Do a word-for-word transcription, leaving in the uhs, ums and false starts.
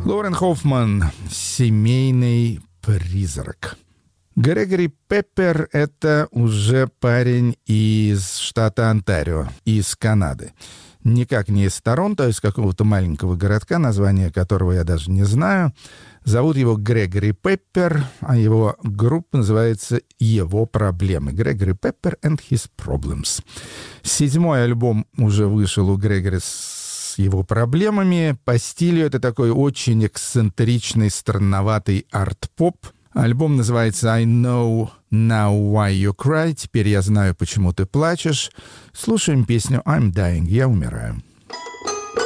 Лорен Хоффман «Семейный призрак». Грегори Пеппер — это уже парень из штата Онтарио, из Канады. Никак не из Торонто, а из какого-то маленького городка, название которого я даже не знаю. Зовут его Грегори Пеппер, а его группа называется «Его проблемы». Грегори Пеппер and His Problems. Седьмой альбом уже вышел у Грегори с его проблемами. По стилю это такой очень эксцентричный, странноватый арт-поп. Альбом называется «I know now why you cry». Теперь я знаю, почему ты плачешь. Слушаем песню «I'm dying». Я умираю.